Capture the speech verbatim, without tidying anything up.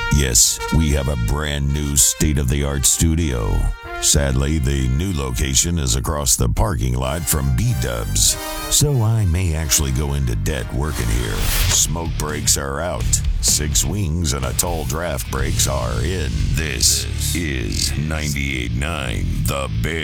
Yes, we have a brand new state-of-the-art studio. Sadly, the new location is across the parking lot from B-Dubs, so I may actually go into debt working here. Smoke breaks are out. Six wings and a tall draft breaks are in. This is ninety-eight point nine The Big.